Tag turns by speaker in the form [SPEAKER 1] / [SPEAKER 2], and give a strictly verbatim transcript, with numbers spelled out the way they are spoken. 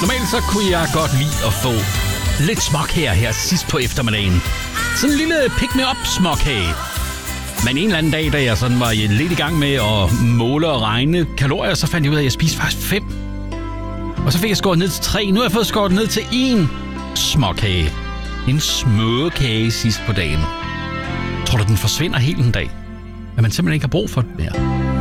[SPEAKER 1] Normalt så kunne jeg godt lide at få lidt småkager her sidst på eftermiddagen. Sådan en lille pick-me-up småkage. Men en eller anden dag, da jeg sådan var lidt i gang med at måle og regne kalorier, så fandt jeg ud af, at jeg spiste faktisk fem. Og så fik jeg skåret ned til tre. Nu har jeg fået skåret ned til en småkage. En smørkage sidst på dagen. Tror du, den forsvinder helt en dag? At man simpelthen ikke har brug for den mere?